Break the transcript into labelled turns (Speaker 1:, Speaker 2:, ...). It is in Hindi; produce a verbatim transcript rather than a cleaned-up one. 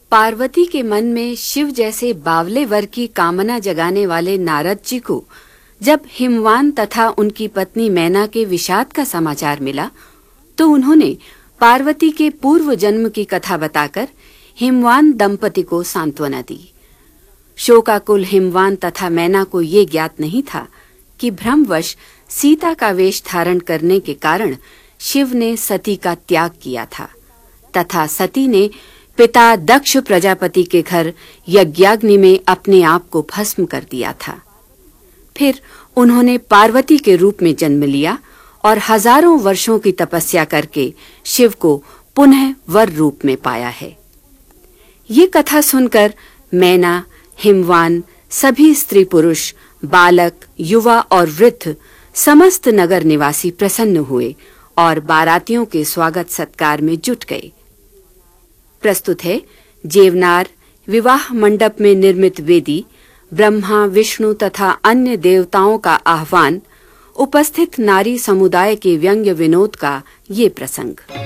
Speaker 1: पार्वती के मन में शिव जैसे बावले वर की कामना जगाने वाले नारद जी को जब हिमवान तथा उनकी पत्नी मैना के विषाद का समाचार मिला तो उन्होंने पार्वती के पूर्व जन्म की कथा बताकर हिमवान दंपति को सांत्वना दी। शोकाकुल हिमवान तथा मैना को ये ज्ञात नहीं था कि भ्रमवश सीता का वेश धारण करने के कारण शिव ने सती का त्याग किया था तथा सती ने पिता दक्ष प्रजापति के घर यज्ञाग्नि में अपने आप को भस्म कर दिया था। फिर उन्होंने पार्वती के रूप में जन्म लिया और हजारों वर्षों की तपस्या करके शिव को पुनः वर रूप में पाया है। ये कथा सुनकर मैना, हिमवान, सभी स्त्री पुरुष, बालक, युवा और वृद्ध समस्त नगर निवासी प्रसन्न हुए और बारातियों के स्वागत सत्कार में जुट गए। प्रस्तुत है जेवनार विवाह मंडप में निर्मित वेदी, ब्रह्मा, विष्णु तथा अन्य देवताओं का आह्वान, उपस्थित नारी समुदाय के व्यंग्य विनोद का ये प्रसंग।